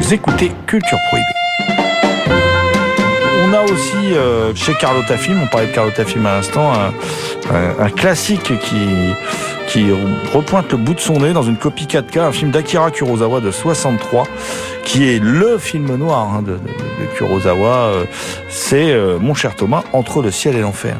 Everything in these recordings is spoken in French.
Vous écoutez Culture Prohibée. On a aussi chez Carlotta Film, on parlait de Carlotta Film à l'instant, un classique qui repointe le bout de son nez dans une copie 4K, un film d'Akira Kurosawa de 63, qui est le film noir de Kurosawa. C'est Mon cher Thomas, Entre le ciel et l'enfer.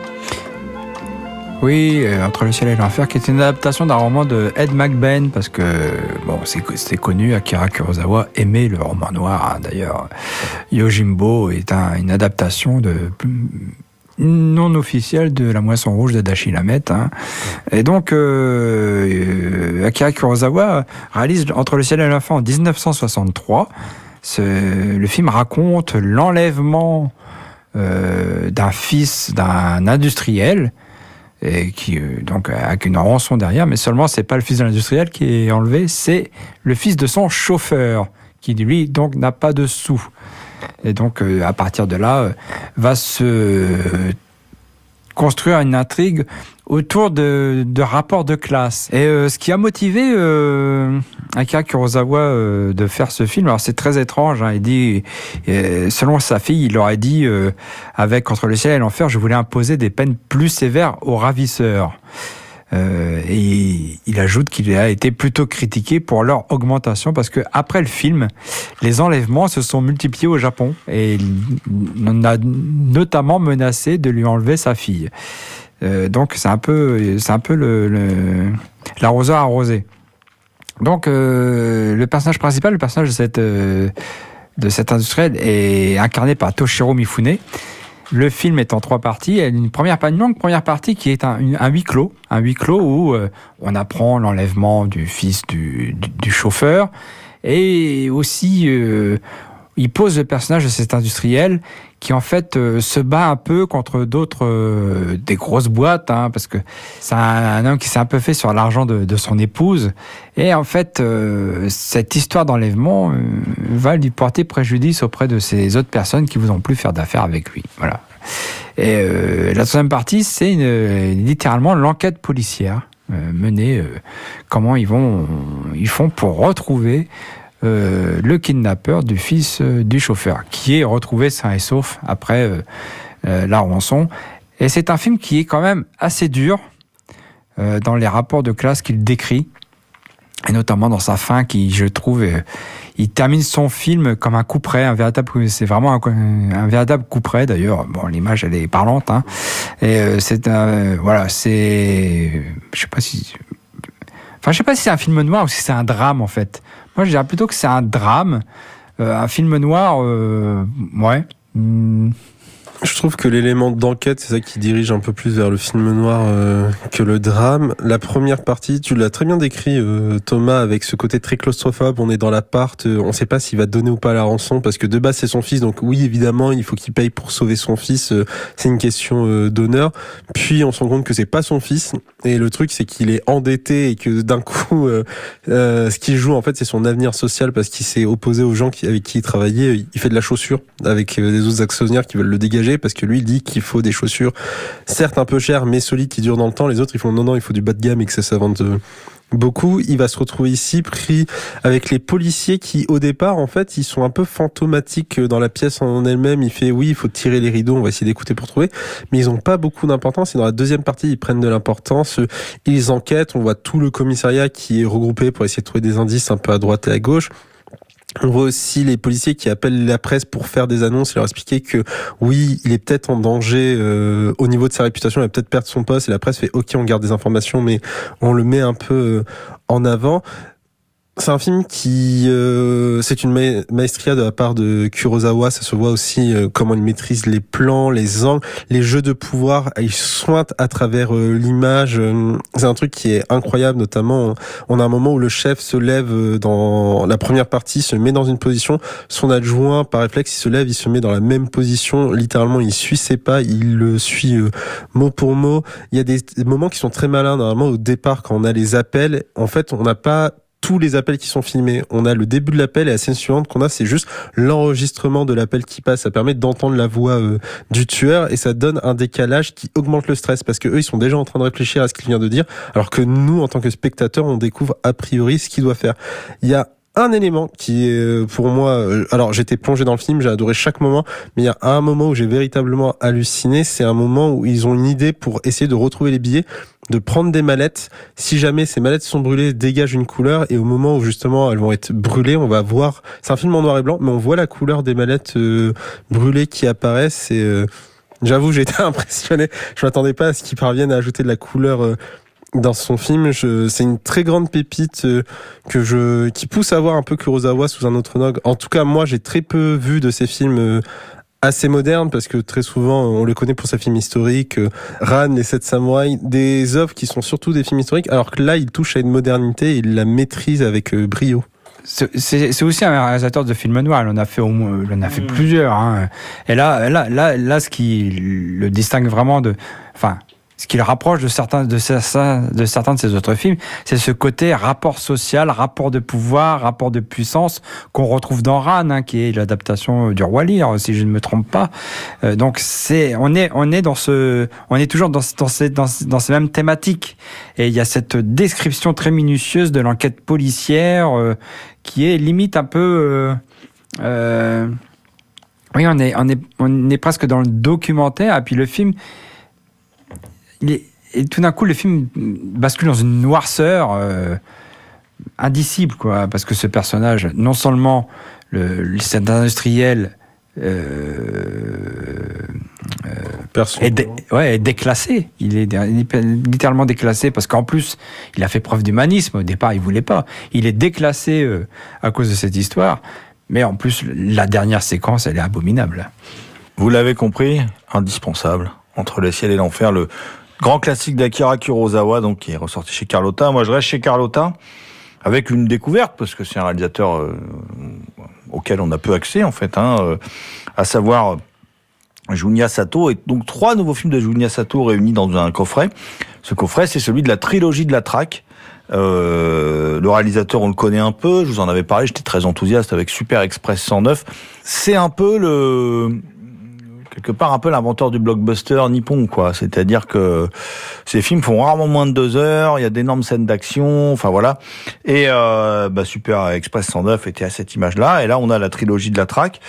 Oui, Entre le ciel et l'enfer, qui est une adaptation d'un roman de Ed McBain, parce que, bon, c'est connu, Akira Kurosawa aimait le roman noir, d'ailleurs. Yojimbo est une adaptation non officielle de La Moisson Rouge d'Adachi Lamette. Et donc, Akira Kurosawa réalise Entre le ciel et l'enfer en 1963. Le film raconte l'enlèvement d'un fils d'un industriel, et qui donc avec une rançon derrière, mais seulement c'est pas le fils de l'industriel qui est enlevé, c'est le fils de son chauffeur qui lui donc n'a pas de sous. Et donc à partir de là va se construire une intrigue autour de rapports de classe. Et ce qui a motivé Akira Kurosawa de faire ce film, alors c'est très étrange, il dit, selon sa fille, il aurait dit, avec Entre le ciel et l'enfer, je voulais imposer des peines plus sévères aux ravisseurs. Et il ajoute qu'il a été plutôt critiqué pour leur augmentation, parce que après le film, les enlèvements se sont multipliés au Japon, et il a notamment menacé de lui enlever sa fille. Donc c'est un peu l'arroseur arrosé. Donc le personnage principal, le personnage de cet industriel est incarné par Toshiro Mifune. Le film est en 3 parties. Il y a une longue première partie qui est un huis clos où on apprend l'enlèvement du fils du chauffeur, et aussi il pose le personnage de cet industriel qui en fait se bat un peu contre d'autres, des grosses boîtes, parce que c'est un homme qui s'est un peu fait sur l'argent de son épouse, et en fait cette histoire d'enlèvement va lui porter préjudice auprès de ces autres personnes qui ne voudront plus faire d'affaires avec lui. Voilà. Et la deuxième partie, c'est littéralement l'enquête policière menée, comment ils font pour retrouver le kidnappeur du fils du chauffeur, qui est retrouvé sain et sauf après la rançon. Et c'est un film qui est quand même assez dur dans les rapports de classe qu'il décrit, et notamment dans sa fin qui, je trouve, il termine son film comme un couperet, c'est vraiment un véritable couperet. D'ailleurs, bon, l'image elle est parlante, et je sais pas si c'est un film noir ou si c'est un drame en fait. Moi, je dirais plutôt que c'est un drame, un film noir, ouais. Je trouve que l'élément d'enquête, c'est ça qui dirige un peu plus vers le film noir que le drame. La première partie, tu l'as très bien décrit, Thomas, avec ce côté très claustrophobe. On est dans l'appart, on sait pas s'il va donner ou pas la rançon, parce que de base c'est son fils, donc oui, évidemment, il faut qu'il paye pour sauver son fils. C'est une question d'honneur. Puis on se rend compte que c'est pas son fils, et le truc c'est qu'il est endetté et que d'un coup, ce qu'il joue en fait, c'est son avenir social, parce qu'il s'est opposé aux gens avec qui il travaillait. Il fait de la chaussure avec des autres actionnaires qui veulent le dégager, parce que lui il dit qu'il faut des chaussures certes un peu chères mais solides qui durent dans le temps. Les autres ils font non, il faut du bas de gamme et que ça vende beaucoup. Il va se retrouver ici pris avec les policiers qui au départ en fait ils sont un peu fantomatiques dans la pièce en elle-même. Il fait oui, il faut tirer les rideaux, on va essayer d'écouter pour trouver, mais ils ont pas beaucoup d'importance. Et dans la deuxième partie ils prennent de l'importance, ils enquêtent, on voit tout le commissariat qui est regroupé pour essayer de trouver des indices un peu à droite et à gauche. On voit aussi les policiers qui appellent la presse pour faire des annonces et leur expliquer que oui, il est peut-être en danger au niveau de sa réputation, il va peut-être perdre son poste, et la presse fait ok, on garde des informations mais on le met un peu en avant. C'est un film qui, c'est une maestria de la part de Kurosawa. Ça se voit aussi comment il maîtrise les plans, les angles, les jeux de pouvoir. Il sointe à travers l'image. C'est un truc qui est incroyable. Notamment, on a un moment où le chef se lève dans la première partie, se met dans une position. Son adjoint, par réflexe, il se lève, il se met dans la même position. Littéralement, il suit ses pas, il le suit mot pour mot. Il y a des moments qui sont très malins. Normalement, au départ, quand on a les appels, en fait, on n'a pas tous les appels qui sont filmés. On a le début de l'appel, et la scène suivante qu'on a, c'est juste l'enregistrement de l'appel qui passe. Ça permet d'entendre la voix du tueur, et ça donne un décalage qui augmente le stress, parce que eux, ils sont déjà en train de réfléchir à ce qu'il vient de dire, alors que nous, en tant que spectateurs, on découvre a priori ce qu'il doit faire. Il y a un élément qui est pour moi, alors j'étais plongé dans le film, j'ai adoré chaque moment, mais il y a un moment où j'ai véritablement halluciné, c'est un moment où ils ont une idée pour essayer de retrouver les billets, de prendre des mallettes. Si jamais ces mallettes sont brûlées, dégagent une couleur, et au moment où justement elles vont être brûlées, on va voir, c'est un film en noir et blanc, mais on voit la couleur des mallettes brûlées qui apparaissent, et j'avoue, j'ai été impressionné. Je m'attendais pas à ce qu'ils parviennent à ajouter de la couleur dans son film. C'est une très grande pépite qui pousse à voir un peu Kurosawa sous un autre angle. En tout cas, moi, j'ai très peu vu de ces films assez modernes, parce que très souvent, on le connaît pour ses films historiques, Ran, Les 7 Samouraïs, des œuvres qui sont surtout des films historiques, alors que là, il touche à une modernité et il la maîtrise avec brio. C'est aussi un réalisateur de films noirs. Il en a fait plusieurs. Hein. Et là, ce qui le distingue vraiment ce qui le rapproche de certains de ses autres films, c'est ce côté rapport social, rapport de pouvoir, rapport de puissance qu'on retrouve dans Ran, hein, qui est l'adaptation du Roi Lear, si je ne me trompe pas. Donc on est toujours dans ces mêmes thématiques. Et il y a cette description très minutieuse de l'enquête policière qui est limite un peu. Oui, on est presque dans le documentaire. Et puis le film. Et tout d'un coup, le film bascule dans une noirceur indicible, quoi, parce que ce personnage, non seulement cet industriel est déclassé, il est littéralement déclassé, parce qu'en plus, il a fait preuve d'humanisme. Au départ, il voulait pas. Il est déclassé à cause de cette histoire, mais en plus, la dernière séquence, elle est abominable. Vous l'avez compris, indispensable. Entre le ciel et l'enfer, le grand classique d'Akira Kurosawa, donc qui est ressorti chez Carlotta. Moi, je reste chez Carlotta avec une découverte, parce que c'est un réalisateur auquel on a peu accès, en fait, à savoir Junya Sato, et donc 3 nouveaux films de Junya Sato réunis dans un coffret. Ce coffret, c'est celui de la trilogie de la traque. Le réalisateur, on le connaît un peu, je vous en avais parlé, j'étais très enthousiaste avec Super Express 109. C'est un peu quelque part un peu l'inventeur du blockbuster nippon, quoi. C'est-à-dire que ces films font rarement moins de 2 heures, il y a d'énormes scènes d'action, enfin voilà. Et Super Express 109 était à cette image-là, et là on a la trilogie de la traque,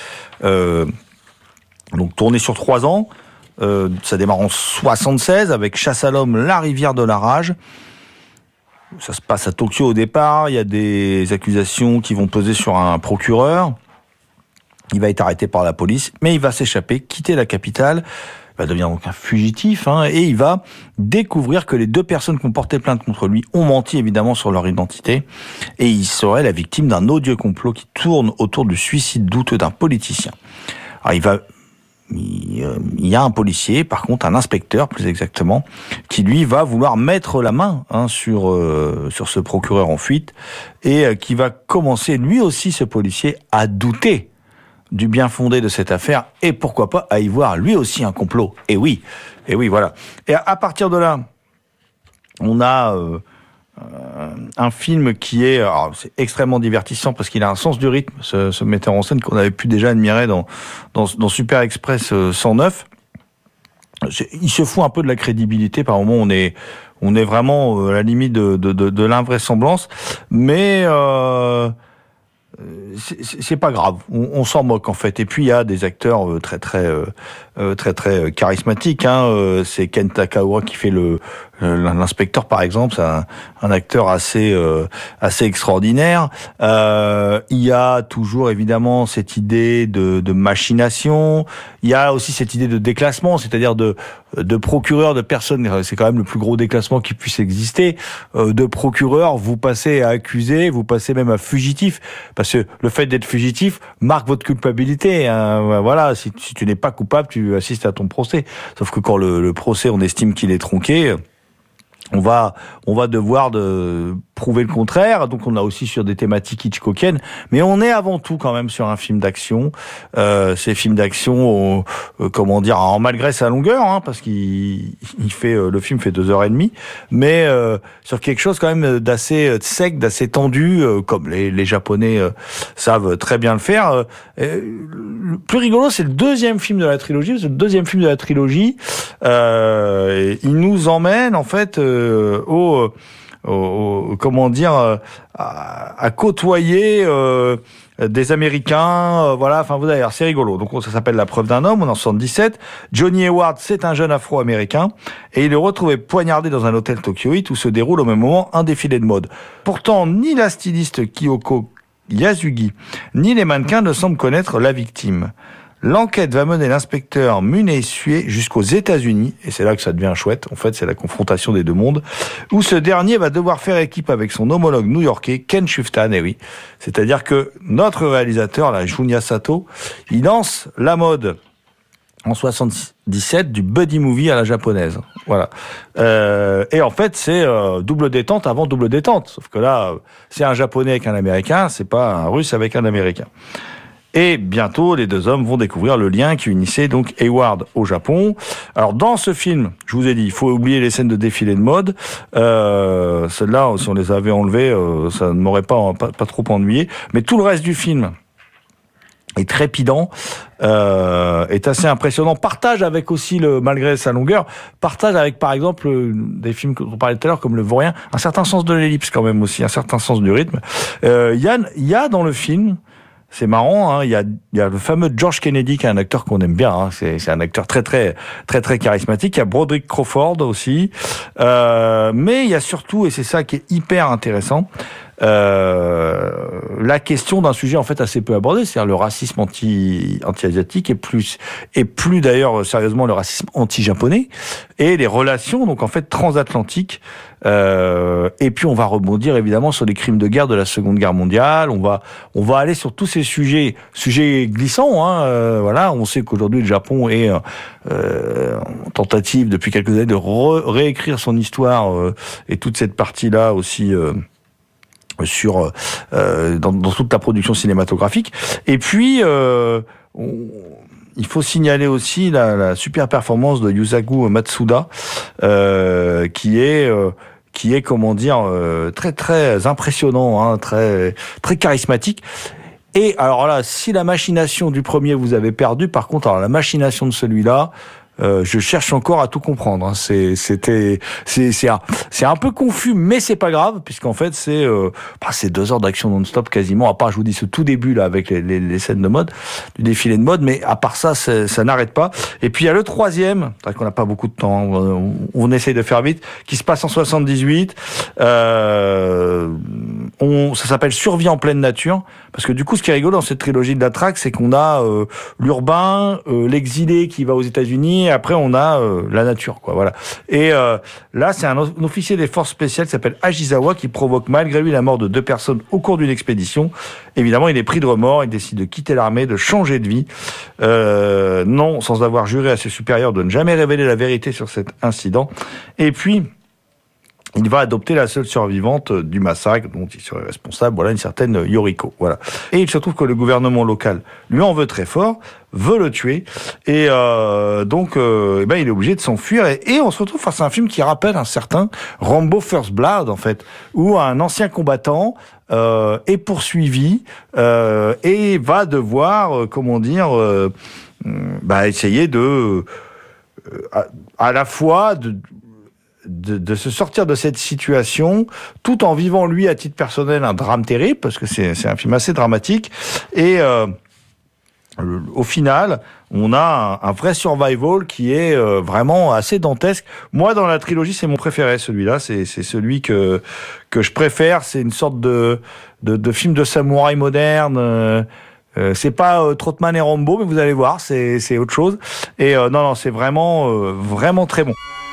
donc tournée sur 3 ans. Ça démarre en 76 avec Chasse à l'homme, La rivière de la rage. Ça se passe à Tokyo au départ, il y a des accusations qui vont peser sur un procureur. Il va être arrêté par la police, mais il va s'échapper, quitter la capitale. Il va devenir donc un fugitif, et il va découvrir que les 2 personnes qui ont porté plainte contre lui ont menti évidemment sur leur identité, et il serait la victime d'un odieux complot qui tourne autour du suicide douteux d'un politicien. Alors il y a un policier, par contre un inspecteur plus exactement, qui lui va vouloir mettre la main sur ce procureur en fuite, et qui va commencer lui aussi, ce policier, à douter du bien fondé de cette affaire, et pourquoi pas à y voir lui aussi un complot. Et oui, voilà. Et à partir de là, on a un film qui est, c'est extrêmement divertissant parce qu'il a un sens du rythme, ce metteur en scène qu'on avait pu déjà admirer dans Super Express 109. Il se fout un peu de la crédibilité. Par moments, on est vraiment à la limite de l'invraisemblance, mais c'est pas grave, on s'en moque en fait. Et puis il y a des acteurs très charismatiques, c'est Ken Takahura qui fait l'inspecteur par exemple, c'est un acteur assez extraordinaire. Il y a toujours évidemment cette idée de machination, il y a aussi cette idée de déclassement, c'est-à-dire de procureur, de personnes, c'est quand même le plus gros déclassement qui puisse exister, de procureur, vous passez à accusé, vous passez même à fugitif, parce que le fait d'être fugitif marque votre culpabilité, voilà, si tu n'es pas coupable, tu assistes à ton procès, sauf que quand le procès, on estime qu'il est tronqué, on va devoir prouver le contraire, donc on a aussi sur des thématiques hitchcockiennes, mais on est avant tout quand même sur un film d'action. Ces films d'action, malgré sa longueur, parce qu'il fait le film fait 2h30, mais sur quelque chose quand même d'assez sec, d'assez tendu, comme les Japonais savent très bien le faire. Le plus rigolo, c'est le 2e film de la trilogie. Le 2e film de la trilogie, il nous emmène en fait comment dire, à côtoyer des Américains, voilà, enfin vous allez voir, c'est rigolo. Donc ça s'appelle La preuve d'un homme, on est en 77. Johnny Hayward, c'est un jeune Afro-Américain et il est retrouvé poignardé dans un hôtel tokyoïte où se déroule au même moment un défilé de mode. Pourtant, ni la styliste Kyoko Yasugi, ni les mannequins ne semblent connaître la victime. L'enquête va mener l'inspecteur Munesue jusqu'aux États-Unis, et c'est là que ça devient chouette, en fait c'est la confrontation des deux mondes, où ce dernier va devoir faire équipe avec son homologue new-yorkais, Ken Shuftan, et oui. C'est-à-dire que notre réalisateur, là, Junya Sato, il lance la mode en 77 du buddy movie à la japonaise. Voilà. Et en fait, c'est double détente avant double détente. Sauf que là, c'est un japonais avec un américain, c'est pas un russe avec un américain. Et bientôt, les deux hommes vont découvrir le lien qui unissait donc Hayward au Japon. Alors, dans ce film, je vous ai dit, il faut oublier les scènes de défilé de mode. Celles-là, si on les avait enlevées, ça ne m'aurait pas trop ennuyé. Mais tout le reste du film est trépidant, est assez impressionnant. Partage avec aussi, malgré sa longueur, partage avec, par exemple, des films qu'on parlait tout à l'heure, comme Le Vaurien, un certain sens de l'ellipse quand même aussi, un certain sens du rythme. Il y a dans le film... C'est marrant, hein, il y a le fameux George Kennedy qui est un acteur qu'on aime bien, hein, c'est un acteur très charismatique. Il y a Broderick Crawford aussi, mais il y a surtout, et c'est ça qui est hyper intéressant, la question d'un sujet en fait assez peu abordé, c'est-à-dire le racisme anti-asiatique et plus d'ailleurs sérieusement le racisme anti-japonais et les relations donc en fait transatlantiques. Et puis on va rebondir évidemment sur les crimes de guerre de la Seconde Guerre mondiale. On va aller sur tous ces sujets glissants. Hein, voilà, on sait qu'aujourd'hui le Japon est en tentative depuis quelques années de réécrire son histoire et toute cette partie-là aussi. Dans toute la production cinématographique. Et puis il faut signaler aussi la super performance de Yusaku Matsuda, qui est comment dire très impressionnant, hein, très charismatique. Et alors là, si la machination du premier vous avez perdu, par contre, alors la machination de celui-là, je cherche encore à tout comprendre. Hein. C'est un peu confus, mais c'est pas grave, puisqu'en fait c'est 2 heures d'action non-stop quasiment. À part, je vous dis, ce tout début là avec les scènes de mode, du défilé de mode, mais à part ça, ça n'arrête pas. Et puis il y a le troisième, c'est vrai qu'on n'a pas beaucoup de temps, on essaye de faire vite, qui se passe en 78. Ça s'appelle Survie en pleine nature, parce que du coup, ce qui est rigolo dans cette trilogie de la traque, c'est qu'on a l'urbain, l'exilé qui va aux États-Unis. Et après, on a la nature, quoi. Voilà. Et là, c'est un officier des forces spéciales qui s'appelle Ajizawa qui provoque malgré lui la mort de 2 personnes au cours d'une expédition. Évidemment, il est pris de remords. Il décide de quitter l'armée, de changer de vie. Non, sans avoir juré à ses supérieurs de ne jamais révéler la vérité sur cet incident. Et puis, il va adopter la seule survivante du massacre dont il serait responsable, voilà, une certaine Yoriko, voilà. Et il se trouve que le gouvernement local lui en veut très fort, veut le tuer, et donc il est obligé de s'enfuir, et on se retrouve face à un film qui rappelle un certain Rambo First Blood, en fait, où un ancien combattant est poursuivi et va devoir, essayer de à la fois de se sortir de cette situation, tout en vivant lui à titre personnel un drame terrible, parce que c'est un film assez dramatique, et au final, on a un vrai survival qui est vraiment assez dantesque. Moi, dans la trilogie, c'est mon préféré, celui-là. C'est celui que je préfère. C'est une sorte de film de samouraï moderne. C'est pas Trotman et Rambo, mais vous allez voir, c'est autre chose. Et non, c'est vraiment très bon.